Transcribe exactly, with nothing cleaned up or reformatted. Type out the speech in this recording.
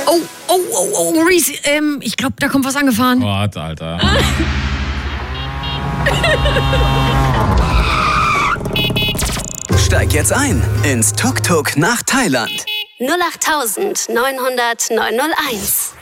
Oh, oh, oh, oh, Maurice, ähm, ich glaube, da kommt was angefahren. Gott, Alter. Steig jetzt ein ins Tuk-Tuk nach Thailand. null acht neunhundert neunhundert neunhunderteins